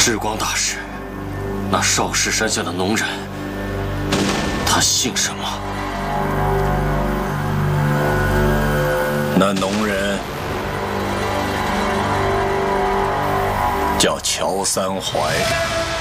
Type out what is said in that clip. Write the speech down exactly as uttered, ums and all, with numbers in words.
智光大师，那少室山下的农人，他姓什么？ 那农人叫乔三槐。